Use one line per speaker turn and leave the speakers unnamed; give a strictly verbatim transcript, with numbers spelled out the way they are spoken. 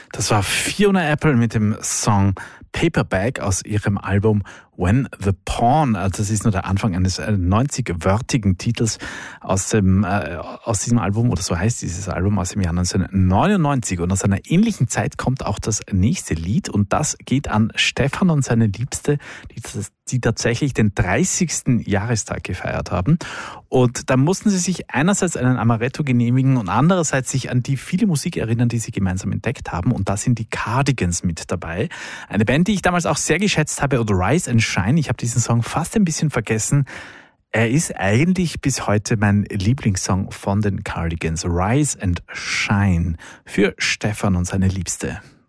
Das war Fiona Apple mit dem Song Paperback aus ihrem Album When the Pawn. Also das ist nur der Anfang eines neunzig-wörtigen Titels aus dem äh, aus diesem Album, oder so heißt dieses Album, aus dem Jahr neunzehnhundertneunundneunzig. Und aus einer ähnlichen Zeit kommt auch das nächste Lied, und das geht an Stefan und seine Liebste, die, die tatsächlich den dreißigsten Jahrestag gefeiert haben. Und da mussten sie sich einerseits einen Amaretto genehmigen und andererseits sich an die viele Musik erinnern, die sie gemeinsam entdeckt haben. Und da sind die Cardigans mit dabei. Eine Band, die ich damals auch sehr geschätzt habe, oder Rise and Shine. Ich habe diesen Song fast ein bisschen vergessen. Er ist eigentlich bis heute mein Lieblingssong von den Cardigans. Rise and Shine für Stefan und seine Liebste.